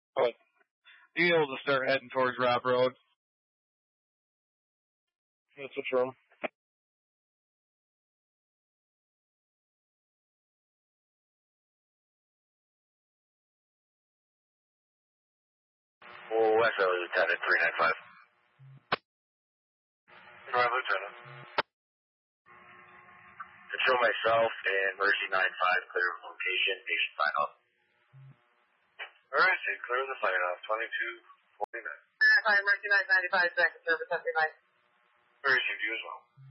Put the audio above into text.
but being able to start heading towards Rob Road. That's what's wrong. West LA Lieutenant 395. Drive Lieutenant. Control myself and Mercy 95, clear of location, patient sign off. Alright, so clear the sign off, 2249. Mercy 995, second service, happy night. Very received you as well.